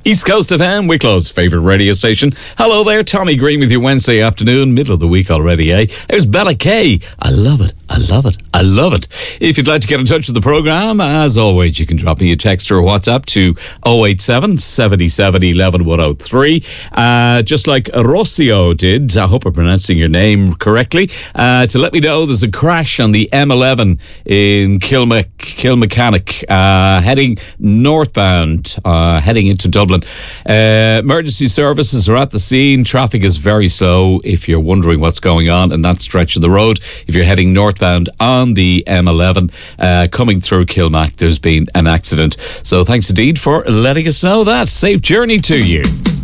East Coast FM, Wicklow's favourite radio station. Hello there, Tommy Green with you Wednesday afternoon, middle of the week already, eh? There's Bella Kay. I love it. I love it. I love it. If you'd like to get in touch with the programme, as always, you can drop me a text or a WhatsApp to 087 77 11 103. Just like Rossio did, I hope I'm pronouncing your name correctly, to let me know there's a crash on the M11 in Kilmechanic, heading northbound, heading into Dublin. Emergency services are at the scene. Traffic is very slow if you're wondering what's going on in that stretch of the road. If you're heading northbound on the M11 coming through Kilmac, there's been an accident. So thanks indeed for letting us know that. Safe journey to you.